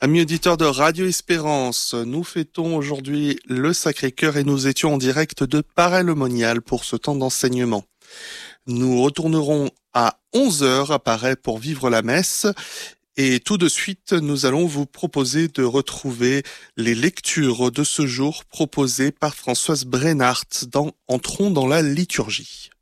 Amis auditeurs de Radio Espérance, nous fêtons aujourd'hui le Sacré-Cœur et nous étions en direct de Paray-le-Monial pour ce temps d'enseignement. Nous retournerons à 11 heures à Paray pour vivre la messe et tout de suite nous allons vous proposer de retrouver les lectures de ce jour proposées par Françoise Brennart dans Entrons dans la liturgie.